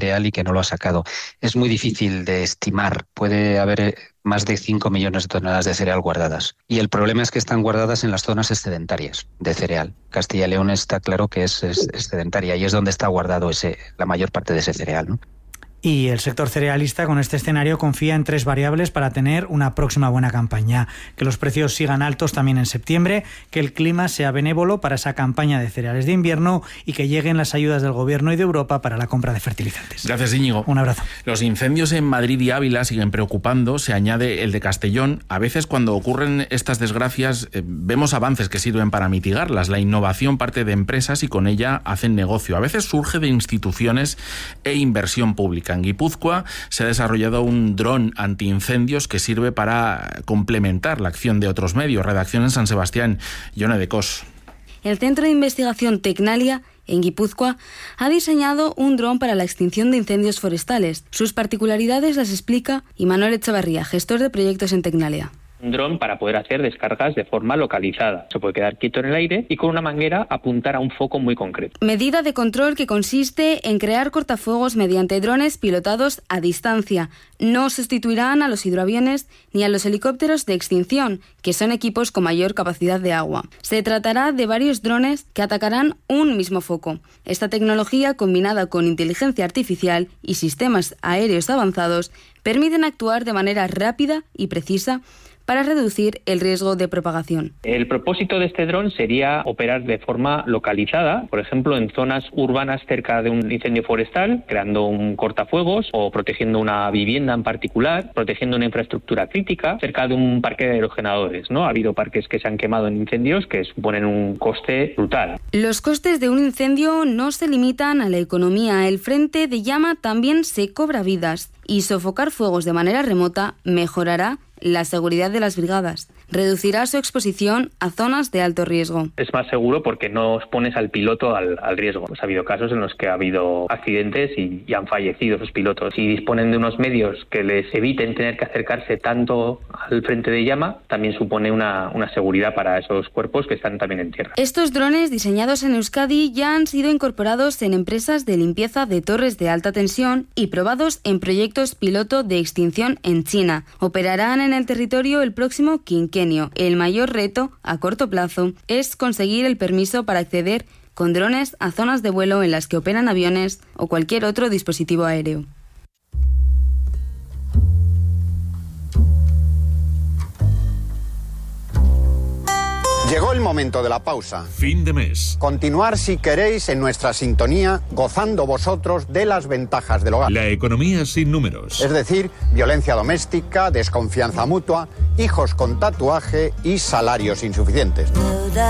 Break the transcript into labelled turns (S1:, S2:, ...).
S1: cereal y que no lo ha sacado. Es muy difícil de estimar. Puede haber más de 5 millones de toneladas de cereal guardadas. Y el problema es que están guardadas en las zonas excedentarias de cereal. Castilla y León está claro que es excedentaria y es donde está guardado la mayor parte de ese cereal, ¿no?
S2: Y el sector cerealista con este escenario confía en 3 variables para tener una próxima buena campaña. Que los precios sigan altos también en septiembre, que el clima sea benévolo para esa campaña de cereales de invierno y que lleguen las ayudas del Gobierno y de Europa para la compra de fertilizantes.
S3: Gracias, Íñigo.
S2: Un abrazo.
S3: Los incendios en Madrid y Ávila siguen preocupando, se añade el de Castellón. A veces cuando ocurren estas desgracias vemos avances que sirven para mitigarlas. La innovación parte de empresas y con ella hacen negocio. A veces surge de instituciones e inversión pública. En Guipúzcoa se ha desarrollado un dron antiincendios que sirve para complementar la acción de otros medios. Redacción en San Sebastián, Yone de Cos.
S4: El Centro de Investigación Tecnalia, en Guipúzcoa, ha diseñado un dron para la extinción de incendios forestales. Sus particularidades las explica Imanol Echavarría, gestor de proyectos en Tecnalia.
S5: Un dron para poder hacer descargas de forma localizada. Se puede quedar quieto en el aire y con una manguera apuntar a un foco muy concreto.
S4: Medida de control que consiste en crear cortafuegos mediante drones pilotados a distancia. No sustituirán a los hidroaviones ni a los helicópteros de extinción, que son equipos con mayor capacidad de agua. Se tratará de varios drones que atacarán un mismo foco. Esta tecnología, combinada con inteligencia artificial y sistemas aéreos avanzados, permiten actuar de manera rápida y precisa para reducir el riesgo de propagación.
S5: El propósito de este dron sería operar de forma localizada, por ejemplo, en zonas urbanas cerca de un incendio forestal, creando un cortafuegos o protegiendo una vivienda en particular, protegiendo una infraestructura crítica, cerca de un parque de aerogeneradores, ¿no? Ha habido parques que se han quemado en incendios que suponen un coste brutal.
S4: Los costes de un incendio no se limitan a la economía. El frente de llama también se cobra vidas y sofocar fuegos de manera remota mejorará la seguridad de las brigadas. Reducirá su exposición a zonas de alto riesgo.
S5: Es más seguro porque no expones al piloto al riesgo. Ha habido casos en los que ha habido accidentes y han fallecido esos pilotos. Si disponen de unos medios que les eviten tener que acercarse tanto al frente de llama, también supone una seguridad para esos cuerpos que están también en tierra.
S4: Estos drones diseñados en Euskadi ya han sido incorporados en empresas de limpieza de torres de alta tensión y probados en proyectos piloto de extinción en China. Operarán en el territorio el próximo quinquenio. El mayor reto, a corto plazo, es conseguir el permiso para acceder con drones a zonas de vuelo en las que operan aviones o cualquier otro dispositivo aéreo.
S6: Llegó el momento de la pausa.
S7: Fin de mes.
S6: Continuar, si queréis, en nuestra sintonía, gozando vosotros de las ventajas del hogar.
S7: La economía sin números.
S6: Es decir, violencia doméstica, desconfianza mutua, hijos con tatuaje y salarios insuficientes.